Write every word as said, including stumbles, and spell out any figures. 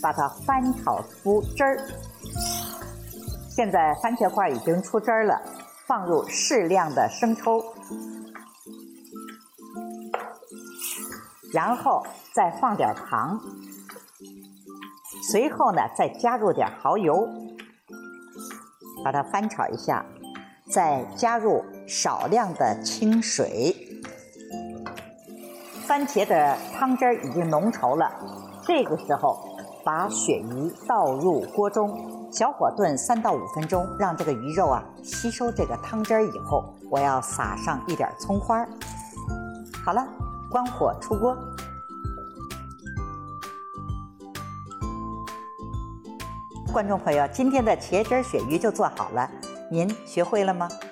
把它翻炒出汁儿。现在番茄块已经出汁儿了，放入适量的生抽，然后再放点糖，随后呢再加入点蚝油，把它翻炒一下，再加入少量的清水。番茄的汤汁已经浓稠了，这个时候把鳕鱼倒入锅中，小火炖三到五分钟，让这个鱼肉啊吸收这个汤汁以后，我要撒上一点葱花。好了，关火出锅。观众朋友，今天的茄汁鳕鱼就做好了，您学会了吗？